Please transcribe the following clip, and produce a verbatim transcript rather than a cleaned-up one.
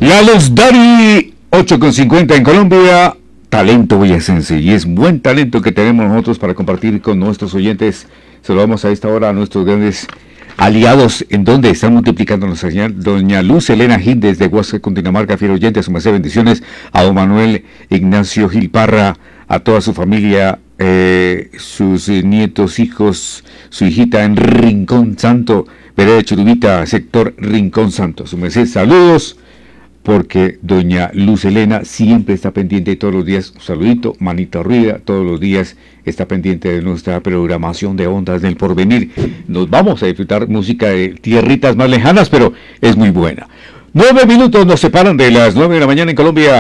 La Luz Dari, ocho con cincuenta en Colombia. Talento boyacense, y es buen talento que tenemos nosotros para compartir con nuestros oyentes. Saludamos a esta hora a nuestros grandes aliados, en donde están multiplicando nuestra señal. Doña Luz Elena Gil desde Huasca, Cundinamarca, fiel oyente, a su merced, bendiciones. A don Manuel Ignacio Gil Parra, a toda su familia, eh, sus eh, nietos, hijos, su hijita en Rincón Santo, vereda de Churubita, sector Rincón Santo. A su merced, saludos, porque doña Luz Elena siempre está pendiente todos los días. Un saludito, manita ruida, todos los días está pendiente de nuestra programación de Ondas del Porvenir. Nos vamos a disfrutar música de tierritas más lejanas, pero es muy buena. Nueve minutos nos separan de las nueve de la mañana en Colombia.